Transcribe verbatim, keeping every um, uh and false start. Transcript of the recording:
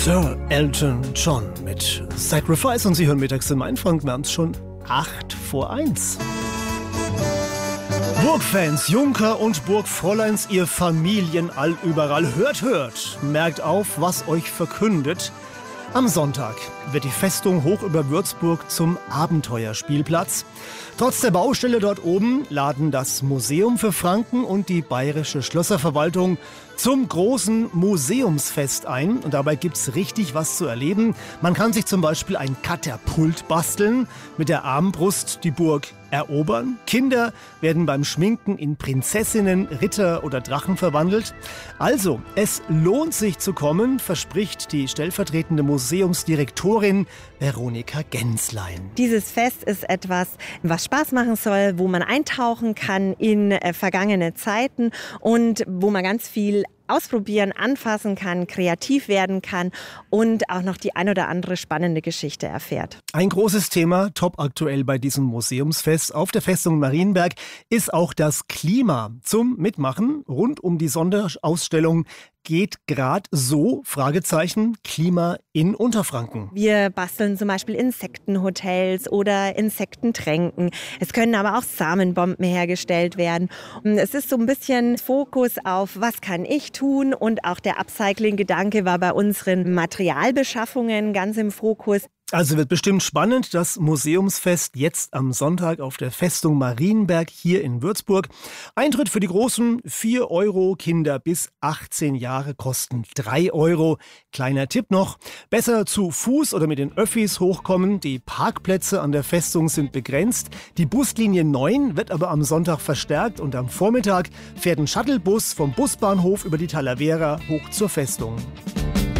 Sir Elton John mit Sacrifice und Sie hören mittags im Mainfrank. Wir haben es schon acht vor eins. Burgfans, Junker und Burgfräuleins, ihr Familienall überall, hört, hört, merkt auf, was euch verkündet. Am Sonntag wird die Festung hoch über Würzburg zum Abenteuerspielplatz. Trotz der Baustelle dort oben laden das Museum für Franken und die Bayerische Schlösserverwaltung zum großen Museumsfest ein. Und dabei gibt's richtig was zu erleben. Man kann sich zum Beispiel ein Katapult basteln, mit der Armbrust die Burg erobern. Kinder werden beim Schminken in Prinzessinnen, Ritter oder Drachen verwandelt. Also, es lohnt sich zu kommen, verspricht die stellvertretende Museumsdirektorin Veronika Genslein. Dieses Fest ist etwas, was Spaß machen soll, wo man eintauchen kann in äh, vergangene Zeiten und wo man ganz viel ausprobieren, anfassen kann, kreativ werden kann und auch noch die ein oder andere spannende Geschichte erfährt. Ein großes Thema, top aktuell bei diesem Museumsfest auf der Festung Marienberg, ist auch das Klima. Zum Mitmachen rund um die Sonderausstellung geht gerade so, Fragezeichen, Klima in Unterfranken. Wir basteln zum Beispiel Insektenhotels oder Insektentränken. Es können aber auch Samenbomben hergestellt werden. Und es ist so ein bisschen Fokus auf, was kann ich tun? Und auch der Upcycling-Gedanke war bei unseren Materialbeschaffungen ganz im Fokus. Also wird bestimmt spannend, das Museumsfest jetzt am Sonntag auf der Festung Marienberg hier in Würzburg. Eintritt für die Großen vier Euro, Kinder bis achtzehn Jahre kosten drei Euro. Kleiner Tipp noch, besser zu Fuß oder mit den Öffis hochkommen. Die Parkplätze an der Festung sind begrenzt. Die Buslinie neun wird aber am Sonntag verstärkt und am Vormittag fährt ein Shuttlebus vom Busbahnhof über die Talavera hoch zur Festung.